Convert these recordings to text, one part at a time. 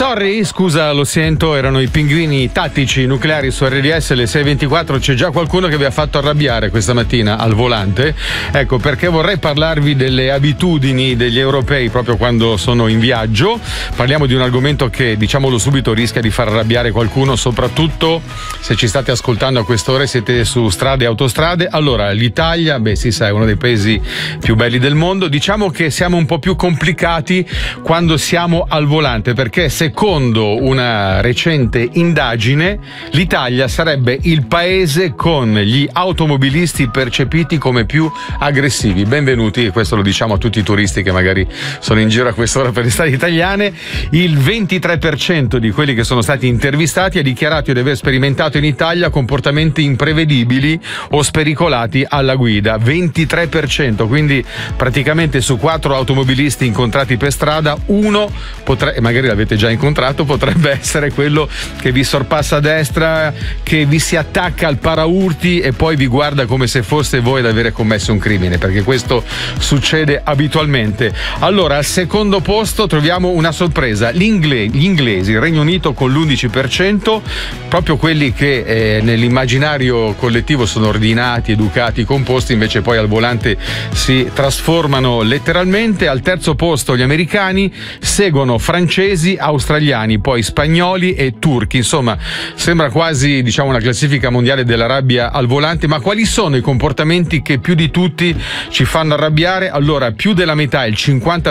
Sorry, scusa, lo sento, erano i pinguini tattici nucleari su RDS alle 6:24. C'è già qualcuno che vi ha fatto arrabbiare questa mattina al volante. Ecco, perché vorrei parlarvi delle abitudini degli europei proprio quando sono in viaggio. Parliamo di un argomento che, diciamolo subito, rischia di far arrabbiare qualcuno, soprattutto se ci state ascoltando a quest'ora e siete su strade e autostrade. Allora, l'Italia, si sa, è uno dei paesi più belli del mondo. Diciamo che siamo un po' più complicati quando siamo al volante, perché secondo una recente indagine l'Italia sarebbe il paese con gli automobilisti percepiti come più aggressivi. Benvenuti, questo lo diciamo a tutti i turisti che magari sono in giro a quest'ora per le strade italiane. Il 23% di quelli che sono stati intervistati ha dichiarato di aver sperimentato in Italia comportamenti imprevedibili o spericolati alla guida. 23%, quindi praticamente su 4 automobilisti incontrati per strada, uno potrebbe, magari l'avete già incontrato, potrebbe essere quello che vi sorpassa a destra, che vi si attacca al paraurti e poi vi guarda come se foste voi ad avere commesso un crimine, perché questo succede abitualmente. Allora, al secondo posto troviamo una sorpresa, gli inglesi, il Regno Unito con l'11%, proprio quelli che nell'immaginario collettivo sono ordinati, educati, composti, invece poi al volante si trasformano letteralmente. Al terzo posto gli americani, seguono francesi, australiani, poi spagnoli e turchi. Insomma, sembra quasi, diciamo, una classifica mondiale della rabbia al volante. Ma quali sono i comportamenti che più di tutti ci fanno arrabbiare? Allora, più della metà, il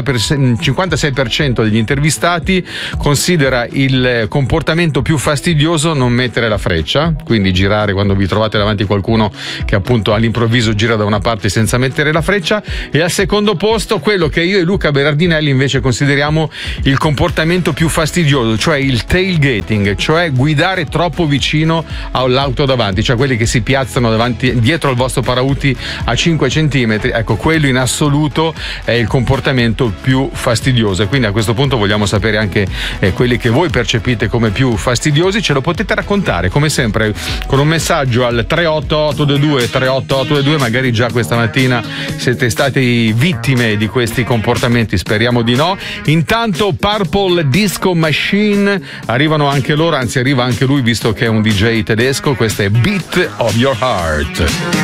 56% degli intervistati considera il comportamento più fastidioso non mettere la freccia, quindi girare quando vi trovate davanti a qualcuno che appunto all'improvviso gira da una parte senza mettere la freccia. E al secondo posto quello che io e Luca Berardinelli invece consideriamo il comportamento più fastidioso, cioè il tailgating, cioè guidare troppo vicino all'auto davanti, cioè quelli che si piazzano dietro al vostro paraurti a 5 centimetri. Ecco, quello in assoluto è il comportamento più fastidioso. E quindi a questo punto vogliamo sapere anche quelli che voi percepite come più fastidiosi. Ce lo potete raccontare come sempre con un messaggio al 38822, magari già questa mattina siete stati vittime di questi comportamenti, speriamo di no. Intanto Purple Disco Machine arrivano anche loro, anzi arriva anche lui visto che è un DJ tedesco. Questo è Beat of Your Heart.